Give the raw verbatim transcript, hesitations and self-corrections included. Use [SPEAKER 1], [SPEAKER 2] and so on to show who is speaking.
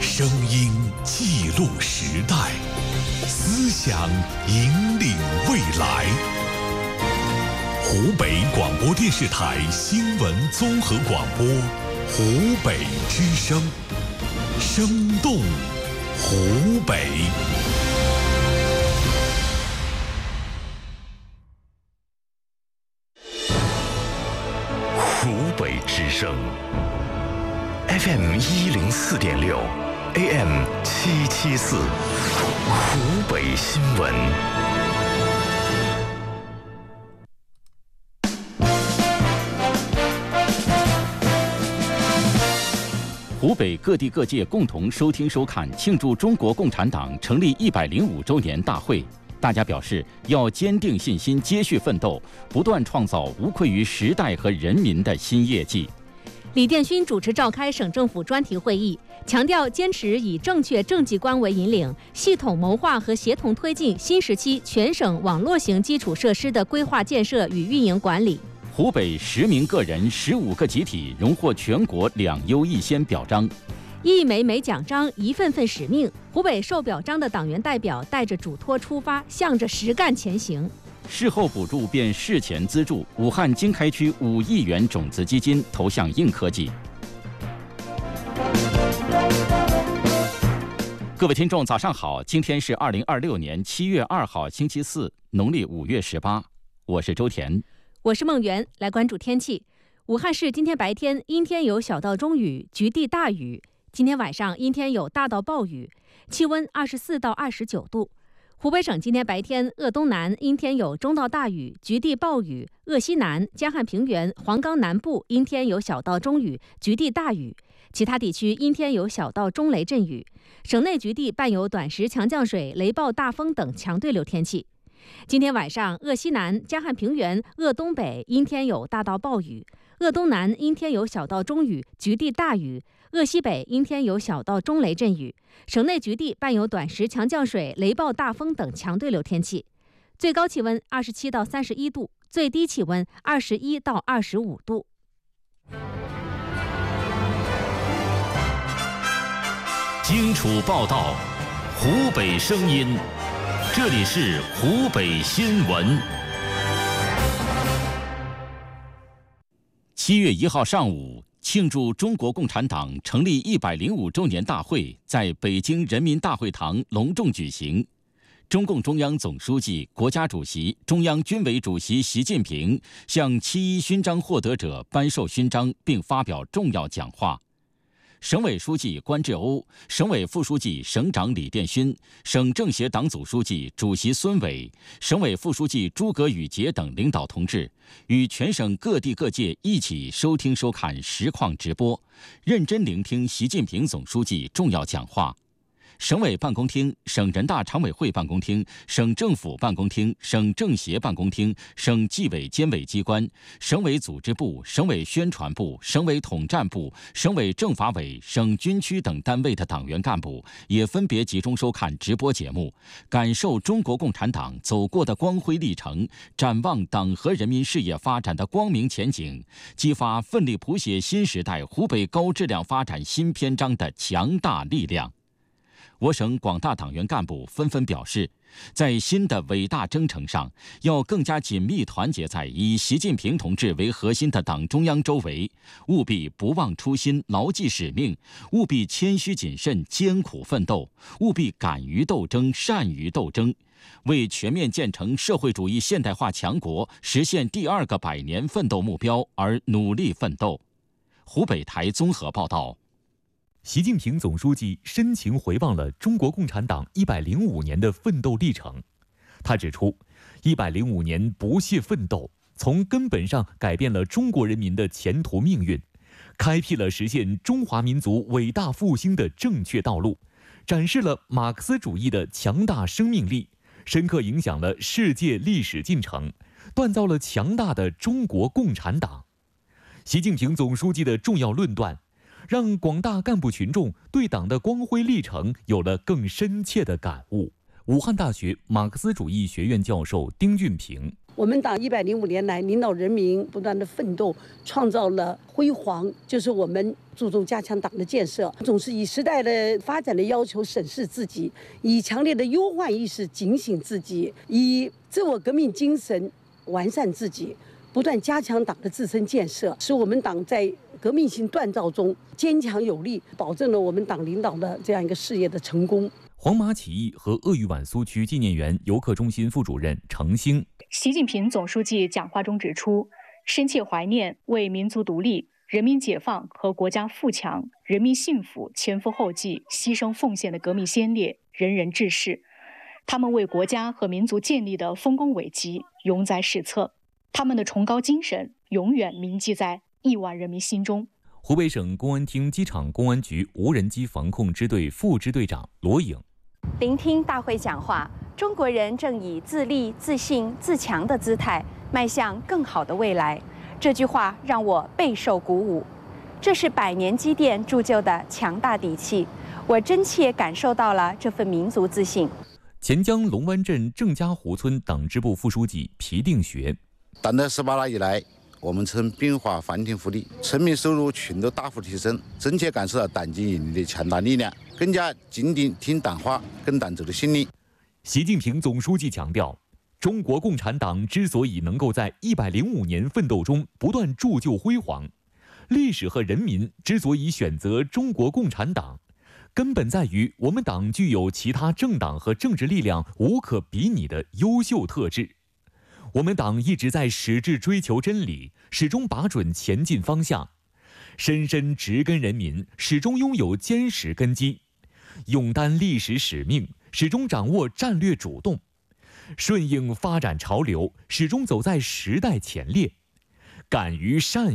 [SPEAKER 1] 声音记录时代，思想引领未来。湖北广播电视台新闻综合广播，湖北之声，生动湖北。
[SPEAKER 2] 湖北之声 F M 一零四点六 A M 七七四，湖北新闻。
[SPEAKER 3] 湖北各地各界共同收听收看庆祝中国共产党成立一百零五周年大会。大家表示要坚定信心，接续奋斗，不断创造无愧于时代和人民的新业绩。
[SPEAKER 4] 李殿勋主持召开省政府专题会议，强调坚持以正确政绩观为引领，系统谋划和协同推进新时期全省网络型基础设施的规划建设与运营管理。
[SPEAKER 3] 湖北十名个人、十五个集体荣获全国两优一先表彰。
[SPEAKER 4] 一枚枚奖章，一份份使命。湖北受表彰的党员代表带着嘱托出发，向着实干前行。
[SPEAKER 3] 事后补助变事前资助，武汉经开区五亿元种子基金投向硬科技。各位听众，早上好！今天是二零二六年七月二号，星期四，农历五月十八。我是周田，
[SPEAKER 4] 我是孟媛。来关注天气。武汉市今天白天阴天有小到中雨，局地大雨。今天晚上阴天有大到暴雨，气温二十四到二十九度。湖北省今天白天鄂东南阴天有中到大雨，局地暴雨；鄂西南、江汉平原、黄冈南部阴天有小到中雨，局地大雨。其他地区阴天有小到中雷阵雨，省内局地伴有短时强降水、雷暴大风等强对流天气。今天晚上鄂西南、江汉平原、鄂东北阴天有大到暴雨，鄂东南阴天有小到中雨，局地大雨；鄂西北阴天有小到中雷阵雨，省内局地伴有短时强降水、雷暴大风等强对流天气。最高气温二十七到三十一度，最低气温二十一到二十五度。
[SPEAKER 1] 荆楚报道，湖北声音，这里是湖北新闻。
[SPEAKER 3] 七月一号上午，庆祝中国共产党成立一百零五周年大会在北京人民大会堂隆重举行。中共中央总书记、国家主席、中央军委主席习近平向七一勋章获得者颁授勋章并发表重要讲话。省委书记关志欧、省委副书记、省长李殿勋、省政协党组书记、主席孙伟、省委副书记诸葛宇杰等领导同志与全省各地各界一起收听收看实况直播，认真聆听习近平总书记重要讲话。省委办公厅、省人大常委会办公厅、省政府办公厅、省政协办公厅、省纪委监委机关、省委组织部、省委宣传部、省委统战部、省委政法委、省军区等单位的党员干部也分别集中收看直播节目，感受中国共产党走过的光辉历程，展望党和人民事业发展的光明前景，激发奋力谱写新时代湖北高质量发展新篇章的强大力量。我省广大党员干部纷纷表示，在新的伟大征程上，要更加紧密团结在以习近平同志为核心的党中央周围，务必不忘初心、牢记使命，务必谦虚谨慎、艰苦奋斗，务必敢于斗争、善于斗争，为全面建成社会主义现代化强国、实现第二个百年奋斗目标而努力奋斗。湖北台综合报道。
[SPEAKER 5] 习近平总书记深情回望了中国共产党一百零五年的奋斗历程。他指出，一百零五年不懈奋斗，从根本上改变了中国人民的前途命运，开辟了实现中华民族伟大复兴的正确道路，展示了马克思主义的强大生命力，深刻影响了世界历史进程，锻造了强大的中国共产党。习近平总书记的重要论断，让广大干部群众对党的光辉历程有了更深切的感悟。武汉大学马克思主义学院教授丁俊平：
[SPEAKER 6] 我们党一百零五年来领导人民不断的奋斗，创造了辉煌，就是我们注重加强党的建设，总是以时代的发展的要求审视自己，以强烈的忧患意识警醒自己，以自我革命精神完善自己，不断加强党的自身建设，使我们党在革命性锻造中坚强有力，保证了我们党领导的这样一个事业的成功。
[SPEAKER 5] 黄麻起义和鄂豫皖苏区纪念园游客中心副主任程兴。
[SPEAKER 7] 习近平总书记讲话中指出，深切怀念为民族独立、人民解放和国家富强、人民幸福前赴后继、牺牲奉献的革命先烈、仁人志士，他们为国家和民族建立的丰功伟绩永载史册，他们的崇高精神永远铭记在亿万人民心中。
[SPEAKER 5] 湖北省公安厅机场公安局无人机防控支队副支队长罗颖。
[SPEAKER 8] 聆听大会讲话，中国人正以自立、自信、自强的姿态迈向更好的未来。这句话让我备受鼓舞，这是百年积淀铸就的强大底气，我真切感受到了这份民族自信。
[SPEAKER 5] 黔江龙湾镇郑家湖村党支部副书记皮定学。
[SPEAKER 9] 党的十八大以来，我们曾秉化翻天覆地，村民收入群都大幅提升，真切感受到党经营的强大力量，更加坚定听党话、跟党走的信念。
[SPEAKER 5] 习近平总书记强调，中国共产党之所以能够在一百零五年奋斗中不断铸就辉煌，历史和人民之所以选择中国共产党，根本在于我们党具有其他政党和政治力量无可比拟的优秀特质。我们党一直在矢志追求真理，始终把准前进方向，深深植根人民，始终拥有坚实根基，勇担历史使命，始终掌握战略主动，顺应发展潮流，始终走在时代前列，敢于善